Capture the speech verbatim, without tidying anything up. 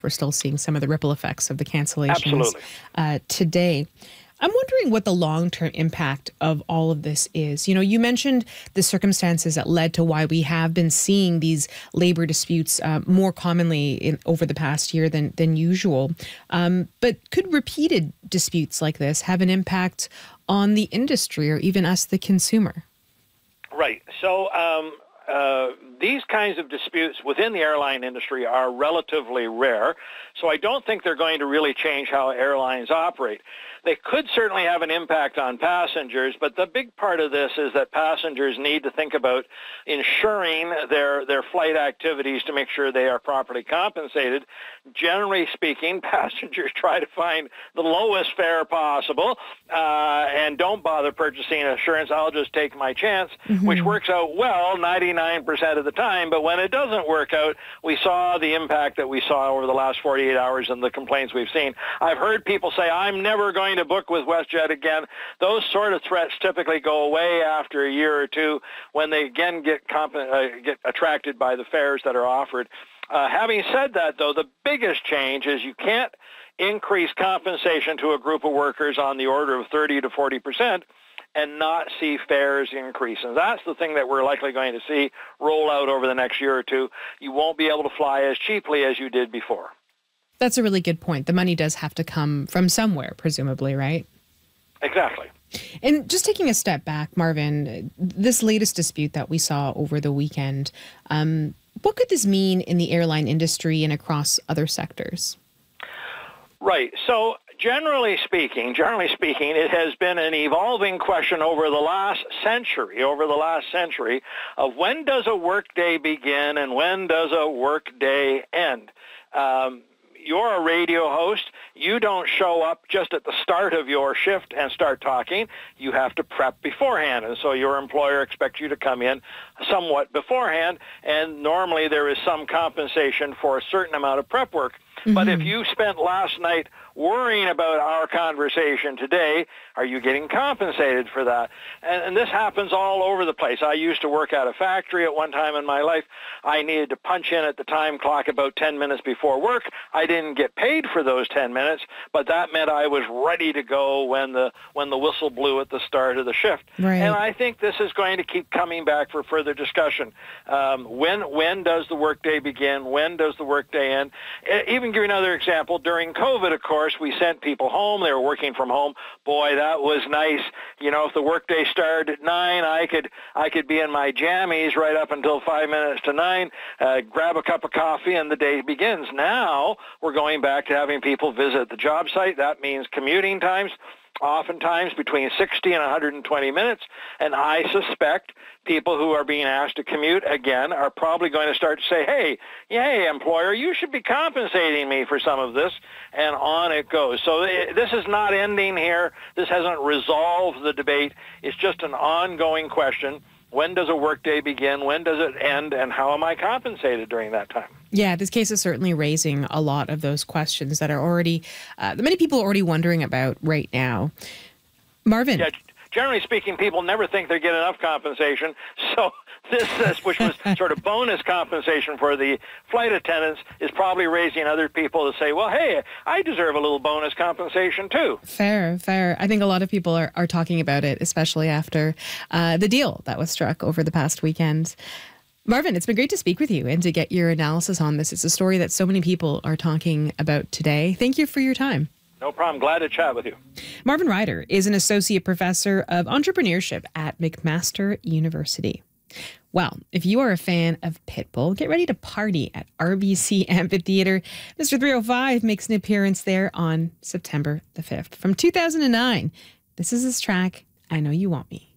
We're still seeing some of the ripple effects of the cancellations uh, today. I'm wondering what the long-term impact of all of this is. You know, you mentioned the circumstances that led to why we have been seeing these labor disputes uh, more commonly in, over the past year than, than usual. Um, but could repeated disputes like this have an impact on the industry or even us, the consumer? Right. So um, uh, these kinds of disputes within the airline industry are relatively rare. So I don't think they're going to really change how airlines operate. They could certainly have an impact on passengers, but the big part of this is that passengers need to think about ensuring their, their flight activities to make sure they are properly compensated. Generally speaking, passengers try to find the lowest fare possible uh, and don't bother purchasing insurance. I'll just take my chance, mm-hmm. which works out well ninety-nine percent of the time. But when it doesn't work out, we saw the impact that we saw over the last forty-eight hours and the complaints we've seen. I've heard people say, I'm never going to book with WestJet again. Those sort of threats typically go away after a year or two when they again get, comp- uh, get attracted by the fares that are offered. Uh, having said that, though, the biggest change is you can't increase compensation to a group of workers on the order of thirty to forty percent and not see fares increase. And that's the thing that we're likely going to see roll out over the next year or two. You won't be able to fly as cheaply as you did before. That's a really good point. The money does have to come from somewhere, presumably, right? Exactly. And just taking a step back, Marvin, this latest dispute that we saw over the weekend, um, what could this mean in the airline industry and across other sectors? Right. So generally speaking, generally speaking, it has been an evolving question over the last century, over the last century, of when does a workday begin and when does a workday end? Um, You're a radio host. You don't show up just at the start of your shift and start talking. You have to prep beforehand. And so your employer expects you to come in somewhat beforehand. And normally there is some compensation for a certain amount of prep work. Mm-hmm. But if you spent last night worrying about our conversation today, are you getting compensated for that? And, and this happens all over the place. I used to work at a factory at one time in my life. I needed to punch in at the time clock about ten minutes before work. I didn't get paid for those ten minutes, but that meant I was ready to go when the when the whistle blew at the start of the shift. Right. And I think this is going to keep coming back for further discussion. Um, when when does the workday begin? When does the workday end? Even give you another example. During COVID, of course, we sent people home. They were working from home. Boy, that was nice. You know, if the workday started at nine, I could I could be in my jammies right up until five minutes to nine, uh, grab a cup of coffee, and the day begins. Now we're going back to having people visit the job site. That means commuting times, oftentimes between sixty and one hundred twenty minutes. And I suspect people who are being asked to commute, again, are probably going to start to say, hey, hey, employer, you should be compensating me for some of this, and on it goes. So it, this is not ending here. This hasn't resolved the debate. It's just an ongoing question. When does a workday begin? When does it end? And how am I compensated during that time? Yeah, this case is certainly raising a lot of those questions that are already, uh, that many people are already wondering about right now. Marvin. Yeah, generally speaking, people never think they get enough compensation. So this, this, which was sort of bonus compensation for the flight attendants, is probably raising other people to say, well, hey, I deserve a little bonus compensation too. Fair, fair. I think a lot of people are, are talking about it, especially after uh, the deal that was struck over the past weekend. Marvin, it's been great to speak with you and to get your analysis on this. It's a story that so many people are talking about today. Thank you for your time. No problem. Glad to chat with you. Marvin Ryder is an associate professor of entrepreneurship at McMaster University. Well, if you are a fan of Pitbull, get ready to party at R B C Amphitheater. Mister three oh five makes an appearance there on September the fifth. From two thousand nine, this is his track, I Know You Want Me.